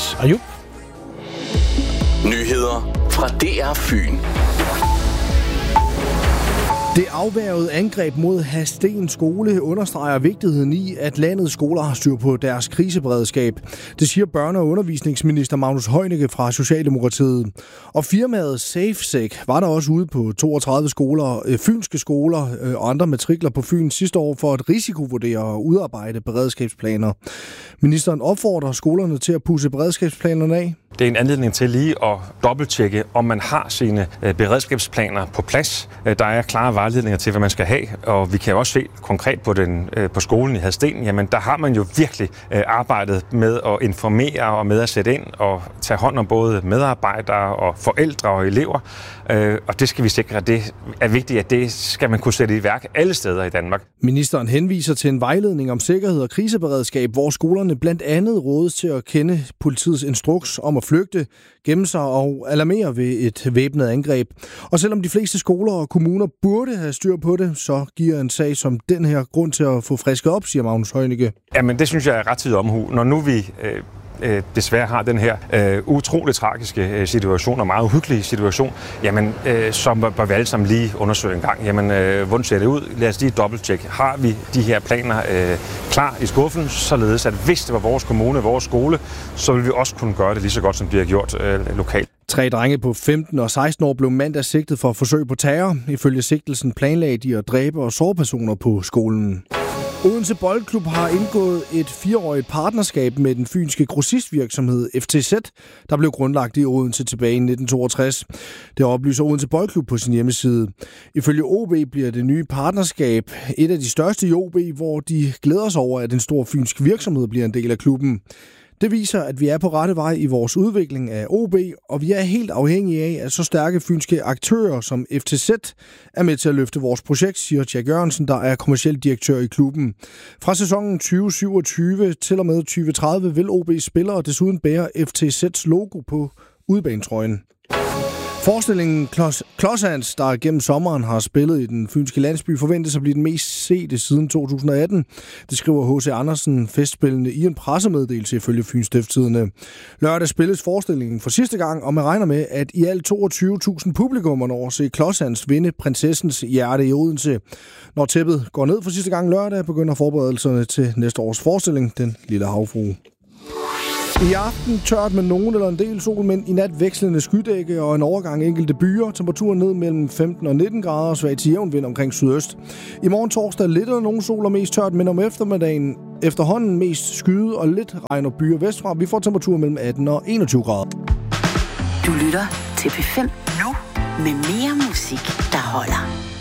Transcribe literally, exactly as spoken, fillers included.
Mads Ayub. Nyheder fra D R Fyn. Det afværgede angreb mod Hadsten skole understreger vigtigheden i, at landets skoler har styr på deres kriseberedskab. Det siger børne- og undervisningsminister Magnus Heunicke fra Socialdemokratiet. Og firmaet SafeSec var der også ude på toogtredive skoler, fynske skoler og andre matrikler på Fyn sidste år for at risikovurdere og udarbejde beredskabsplaner. Ministeren opfordrer skolerne til at pudse beredskabsplanerne af. Det er en anledning til lige at dobbelttjekke, om man har sine beredskabsplaner på plads. Der er klare vejledninger til, hvad man skal have, og vi kan også se konkret på, den, på skolen i Hadsten, jamen der har man jo virkelig arbejdet med at informere og med at sætte ind og tage hånd om både medarbejdere og forældre og elever. Og det skal vi sikre, at det er vigtigt, at det skal man kunne sætte i værk alle steder i Danmark. Ministeren henviser til en vejledning om sikkerhed og kriseberedskab, hvor skolerne blandt andet rådes til at kende politiets instruks om at flygte, gemme sig og alarmere ved et væbnet angreb. Og selvom de fleste skoler og kommuner burde have styr på det, så giver en sag som den her grund til at få frisket op, siger Magnus Heunicke. Jamen det synes jeg er rettidig omhu. Når nu vi øh, øh, desværre har den her øh, utroligt tragiske øh, situation og meget uhyggelige situation, jamen øh, så bør vi alle sammen lige undersøge en gang. Jamen øh, hvordan ser det ud? Lad os lige dobbelttjekke. Har vi de her planer øh, klar i skuffen, således at hvis det var vores kommune, vores skole, så vil vi også kunne gøre det lige så godt, som det har gjort øh, lokalt. Tre drenge på femten og seksten år blev mandag sigtet for forsøg på terror. Ifølge sigtelsen planlagde de at dræbe og såre personer på skolen. Odense Boldklub har indgået et fireårigt partnerskab med den fynske grossistvirksomhed F T Z, der blev grundlagt i Odense tilbage i nitten toogtres. Det oplyser Odense Boldklub på sin hjemmeside. Ifølge O B bliver det nye partnerskab et af de største i O B, hvor de glæder sig over, at en stor fynsk virksomhed bliver en del af klubben. Det viser, at vi er på rette vej i vores udvikling af O B, og vi er helt afhængige af, at så stærke fynske aktører som F T Z er med til at løfte vores projekt, siger Jack Jørgensen, der er kommerciel direktør i klubben. Fra sæsonen tyve syvogtyve til og med tyve tredive vil O B's spillere desuden bære F T Z's logo på udebanetrøjen. Forestillingen Klods, Klodshands, der gennem sommeren har spillet i den fynske landsby, forventes at blive den mest sete siden to tusind og atten. Det skriver H C Andersen festspillende i en pressemeddelelse ifølge Fyns Stiftstidende. Lørdag spilles forestillingen for sidste gang, og man regner med, at i alt toogtyve tusind publikummer når se Klodshands vinde prinsessens hjerte i Odense. Når tæppet går ned for sidste gang lørdag, begynder forberedelserne til næste års forestilling, Den Lille Havfrue. I aften tørt med nogen eller en del sol, men i nat vekslende skydække og en overgang enkelte byer. Temperaturen ned mellem femten og nitten grader og svag til jævn vind omkring sydøst. I morgen torsdag lidt eller nogen sol og mest tørt, men om eftermiddagen efterhånden mest skyde og lidt regn og byer vestfra. Vi får temperaturer mellem atten og enogtyve grader. Du lytter til P fem nu med mere musik, der holder.